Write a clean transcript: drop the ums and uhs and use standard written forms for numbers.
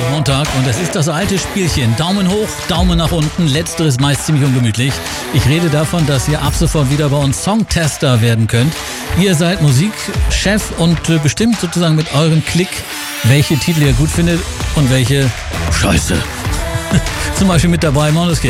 Montag und es ist das alte Spielchen. Daumen hoch, Daumen nach unten, letzteres meist ziemlich ungemütlich. Ich rede davon, dass ihr ab sofort wieder bei uns Songtester werden könnt. Ihr seid Musikchef und bestimmt sozusagen mit eurem Klick, welche Titel ihr gut findet und welche Scheiße. Zum Beispiel mit dabei Måneskin.